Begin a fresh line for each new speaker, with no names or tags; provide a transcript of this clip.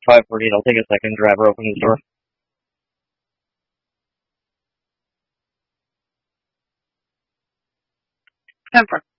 5:40. It'll take a second to have her open the door.
10-4.